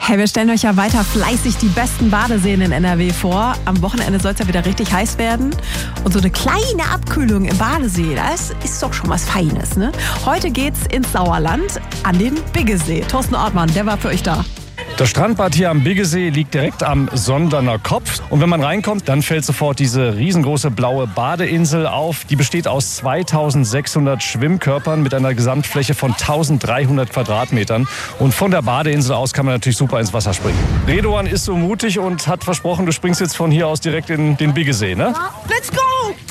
Hey, wir stellen euch ja weiter fleißig die besten Badeseen in NRW vor. Am Wochenende soll es ja wieder richtig heiß werden. Und so eine kleine Abkühlung im Badesee, das ist doch schon was Feines, ne? Heute geht's ins Sauerland an den Biggesee. Thorsten Ortmann, der war für euch da. Das Strandbad hier am Biggesee liegt direkt am Sonderner Kopf. Und wenn man reinkommt, dann fällt sofort diese riesengroße blaue Badeinsel auf. Die besteht aus 2600 Schwimmkörpern mit einer Gesamtfläche von 1300 Quadratmetern. Und von der Badeinsel aus kann man natürlich super ins Wasser springen. Redoan ist so mutig und hat versprochen, du springst jetzt von hier aus direkt in den Biggesee, ne? Let's go!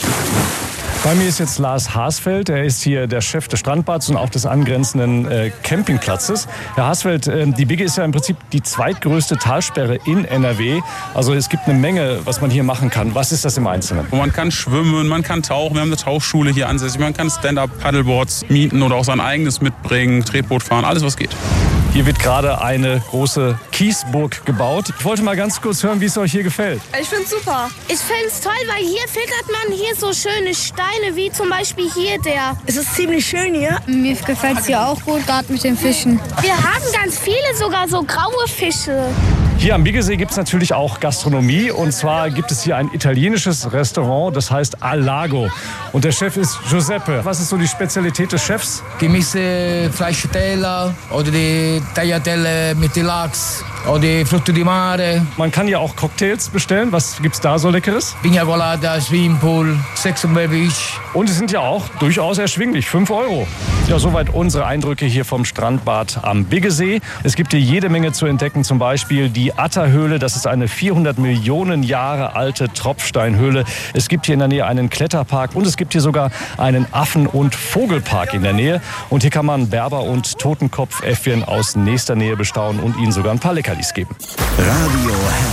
Bei mir ist jetzt Lars Hasfeld, er ist hier der Chef des Strandbads und auch des angrenzenden Campingplatzes. Herr Hasfeld, die Bigge ist ja im Prinzip die zweitgrößte Talsperre in NRW. Also es gibt eine Menge, was man hier machen kann. Was ist das im Einzelnen? Man kann schwimmen, man kann tauchen, wir haben eine Tauchschule hier ansässig, man kann Stand-Up-Paddleboards mieten oder auch sein eigenes mitbringen, Tretboot fahren, alles was geht. Hier wird gerade eine große Kiesburg gebaut. Ich wollte mal ganz kurz hören, wie es euch hier gefällt. Ich find's super. Ich find's toll, weil hier filtert man hier so schöne Steine, wie zum Beispiel hier der. Es ist ziemlich schön hier. Mir gefällt's hier auch gut, gerade mit den Fischen. Wir haben ganz viele, sogar so graue Fische. Hier am Biggesee gibt es natürlich auch Gastronomie. Und zwar gibt es hier ein italienisches Restaurant, das heißt Al Lago. Und der Chef ist Giuseppe. Was ist so die Spezialität des Chefs? Die Misse Fleischteller oder die Tagliatelle mit dem Lachs oder die Frutto di Mare. Man kann ja auch Cocktails bestellen. Was gibt's da so Leckeres? Pina Colada, Swimmingpool, Sex and Beach. Und die sind ja auch durchaus erschwinglich, 5 €. Ja, soweit unsere Eindrücke hier vom Strandbad am Biggesee. Es gibt hier jede Menge zu entdecken, zum Beispiel die Atta-Höhle. Das ist eine 400 Millionen Jahre alte Tropfsteinhöhle. Es gibt hier in der Nähe einen Kletterpark und es gibt hier sogar einen Affen- und Vogelpark in der Nähe. Und hier kann man Berber- und Totenkopfäffchen aus nächster Nähe bestaunen und ihnen sogar ein paar Leckerlis geben. Radio